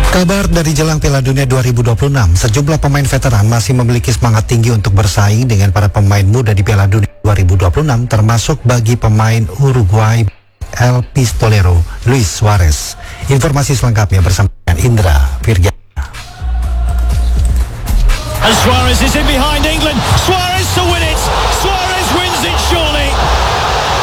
Kabar dari jelang Piala Dunia 2026, sejumlah pemain veteran masih memiliki semangat tinggi untuk bersaing dengan para pemain muda di Piala Dunia 2026, termasuk bagi pemain Uruguay El Pistolero Luis Suarez. Informasi selengkapnya bersama Indra Virga. And Suarez is in behind England. Suarez to win it. Suarez